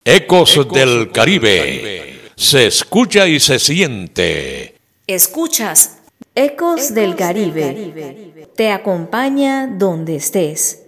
Ecos del Caribe. Se escucha y se siente. Escuchas Ecos del Caribe. Te acompaña donde estés.